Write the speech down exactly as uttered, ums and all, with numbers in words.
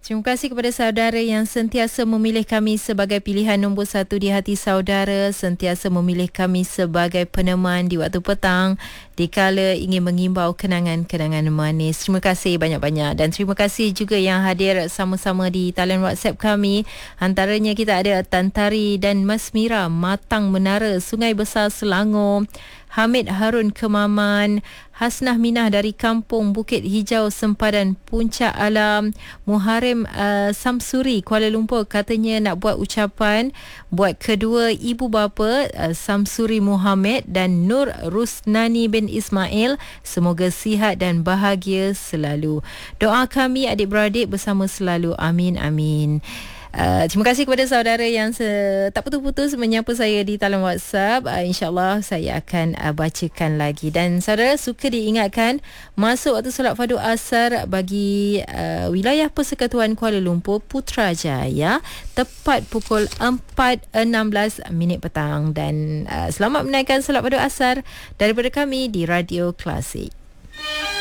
Terima kasih kepada saudara yang sentiasa memilih kami sebagai pilihan nombor satu di hati saudara, sentiasa memilih kami sebagai peneman di waktu petang, dikala ingin mengimbau kenangan-kenangan manis. Terima kasih banyak-banyak dan terima kasih juga yang hadir sama-sama di talian WhatsApp kami. Antaranya kita ada Tan Tari dan Mas Mira, Matang Menara, Sungai Besar, Selangor. Hamid Harun Kemaman, Hasnah Minah dari Kampung Bukit Hijau, Sempadan, Puncak Alam. Muharim uh, Samsuri, Kuala Lumpur, katanya nak buat ucapan buat kedua ibu bapa uh, Samsuri Muhammad dan Nur Rusnani bin Ismail. Semoga sihat dan bahagia selalu. Doa kami adik-beradik bersama selalu. Amin, amin. Uh, terima kasih kepada saudara yang se- tak putus-putus menyapa saya di talian WhatsApp. Uh, InsyaAllah saya akan uh, bacakan lagi. Dan saudara suka diingatkan, masuk waktu solat fardu asar bagi uh, wilayah Persekutuan Kuala Lumpur Putrajaya tepat pukul empat enam belas minit petang. Dan uh, selamat menaikkan solat fardu asar daripada kami di Radio Klasik.